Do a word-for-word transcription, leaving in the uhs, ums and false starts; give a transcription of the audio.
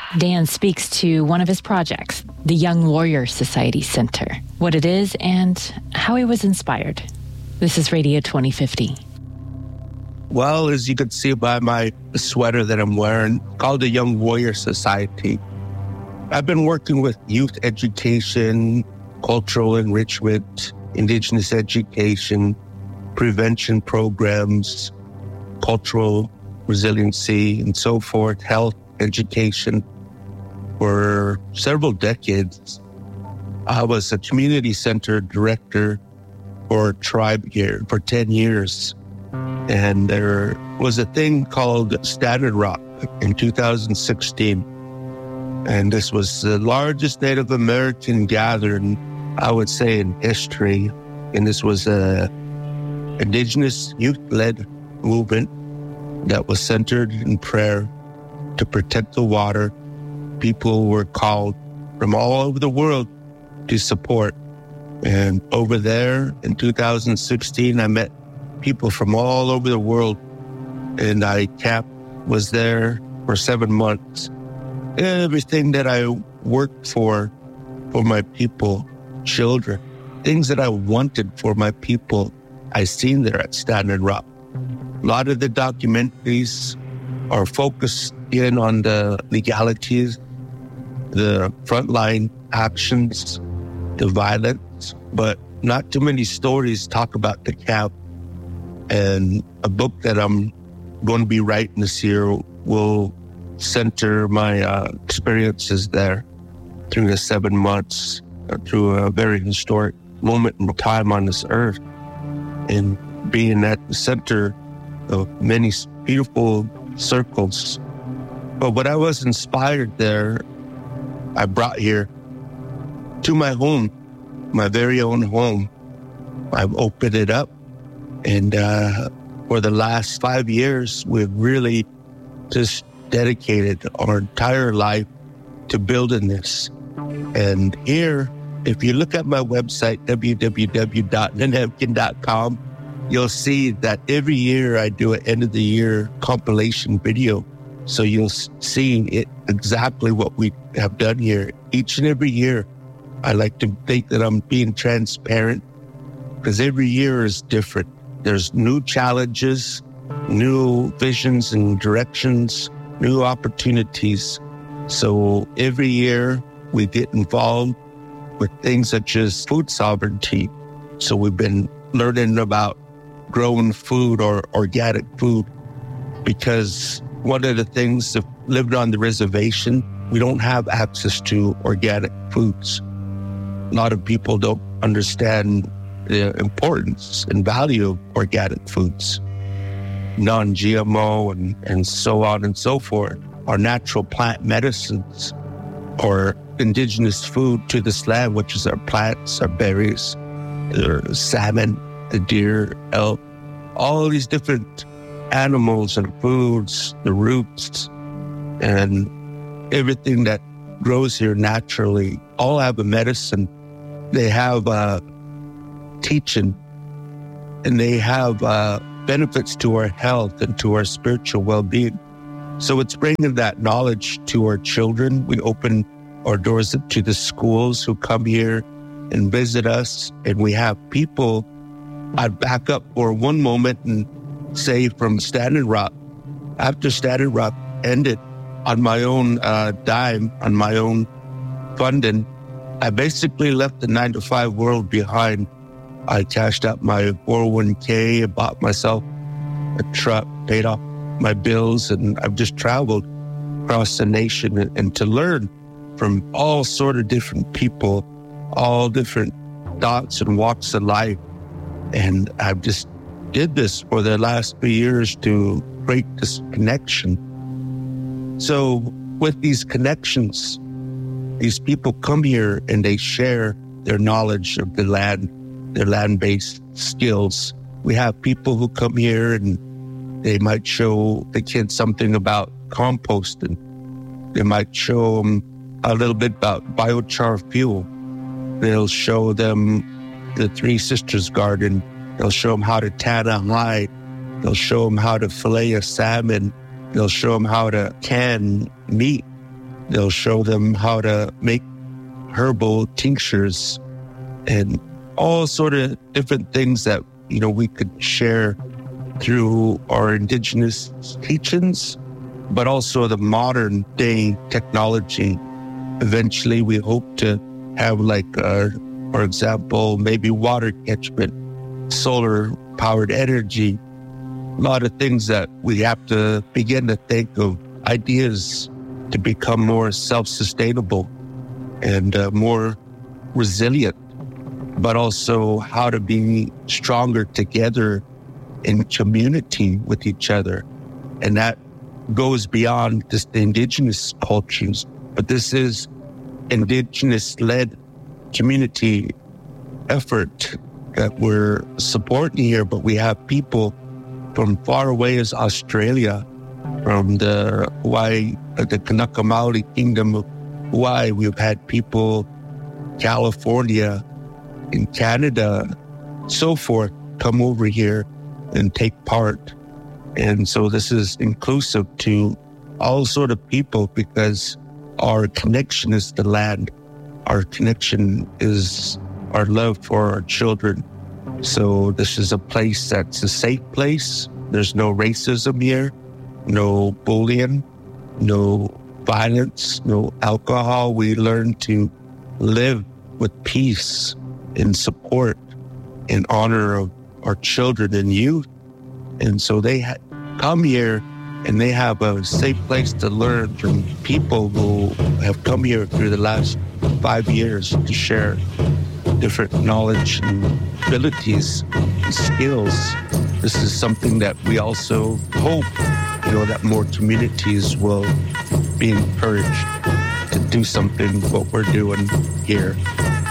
Dan speaks to one of his projects, the Young Warrior Society Center, what it is and how he was inspired. This is Radio twenty fifty. Well, as you can see by my sweater that I'm wearing, called the Young Warrior Society. I've been working with youth education, cultural enrichment, Indigenous education, prevention programs, cultural resiliency, and so forth, health, education, for several decades. I was a community center director for a tribe here for ten years. And there was a thing called Standard Rock in two thousand sixteen. And this was the largest Native American gathering, I would say, in history. And this was a Indigenous youth-led movement that was centered in prayer to protect the water. People were called from all over the world to support. And over there in two thousand sixteen, I met people from all over the world. And I camped, was there for seven months. Everything that I worked for, for my people, children, things that I wanted for my people, I seen there at Standard Rock. A lot of the documentaries are focused in on the legalities, the frontline actions, the violence, but not too many stories talk about the camp. And a book that I'm going to be writing this year will center my uh, experiences there through the seven months, uh, through a very historic moment in time on this earth, and being at the center of many beautiful circles. But what I was inspired there, I brought here to my home, my very own home. I've opened it up, and uh, for the last five years, we've really just dedicated our entire life to building this. And here, if you look at my website, w w w dot nenevkin dot com, you'll see that every year I do an end of the year compilation video. So you'll see it exactly what we have done here. Each and every year, I like to think that I'm being transparent, because every year is different. There's new challenges, new visions and directions, new opportunities. So every year we get involved with things such as food sovereignty. So we've been learning about growing food or organic food, because one of the things of living on the reservation, we don't have access to organic foods. A lot of people don't understand the importance and value of organic foods, non-G M O and, and so on and so forth, our natural plant medicines, or indigenous food to this land, which is our plants, our berries, our salmon, the deer, elk, all these different animals and foods, the roots, and everything that grows here naturally, all have a medicine. They have a teaching, and they have uh, benefits to our health and to our spiritual well-being. So it's bringing that knowledge to our children. We open our doors to the schools who come here and visit us, and we have people. I'd back up for one moment and say from Standard Rock, after Standard Rock ended, on my own uh, dime, on my own funding, I basically left the nine to five world behind. I cashed out my four oh one k, bought myself a truck, paid off my bills, and I've just traveled across the nation and, and to learn from all sort of different people, all different thoughts and walks of life. And I've just did this for the last few years to create this connection. So with these connections, these people come here and they share their knowledge of the land, their land-based skills. We have people who come here and they might show the kids something about composting. They might show them a little bit about biochar fuel. They'll show them the Three Sisters Garden. They'll show them how to tan a hide. They'll show them how to fillet a salmon. They'll show them how to can meat. They'll show them how to make herbal tinctures and all sort of different things that, you know, we could share through our indigenous teachings, but also the modern day technology. Eventually, we hope to have, like, uh, for example, maybe water catchment, solar powered energy, a lot of things that we have to begin to think of ideas to become more self-sustainable and uh, more resilient, but also how to be stronger together in community with each other. And that goes beyond just the indigenous cultures, but this is indigenous-led community effort that we're supporting here. But we have people from far away as Australia, from the Hawaii, the Kanaka Maoli Kingdom of Hawaii. We've had people, California, in Canada, so forth, come over here and take part. And so this is inclusive to all sort of people, because our connection is the land. Our connection is our love for our children. So this is a place that's a safe place. There's no racism here, no bullying, no violence, no alcohol. We learn to live with peace and support and honor of our children and youth. And so they ha- come here and they have a safe place to learn from people who have come here through the last five years to share different knowledge and abilities and skills. This is something that we also hope, you know, that more communities will be encouraged to do something what we're doing here.